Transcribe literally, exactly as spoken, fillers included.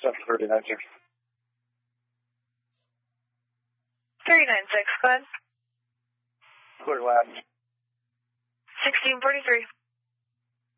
seven thirty-nine six. three nine six, go ahead. Clear last. sixteen forty-three.